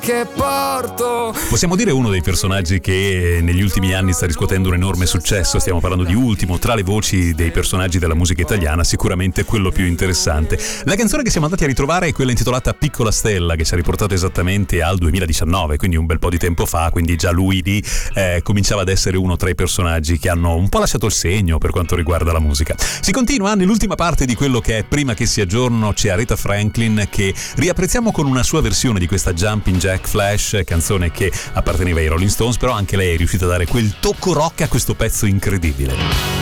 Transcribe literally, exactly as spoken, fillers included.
che porto. Possiamo dire uno dei personaggi che negli ultimi anni sta riscuotendo un enorme successo. Stiamo parlando di Ultimo. Tra le voci dei personaggi della musica italiana, sicuramente quello più interessante. La canzone che siamo andati a ritrovare è quella intitolata Piccola Stella, che ci ha riportato esattamente al duemiladiciannove, quindi un bel po' di tempo fa. Quindi già lui lì eh, cominciava ad essere uno tra i personaggi che hanno un po' lasciato il segno per quanto riguarda la musica. Si continua nell'ultima parte di quello che è Prima che sia giorno. C'è Aretha Franklin che riapprezziamo con una sua versione di questa Jumping Jack Flash, canzone che apparteneva ai Rolling Stones, però anche lei è riuscita a dare quel tocco rock a questo pezzo incredibile.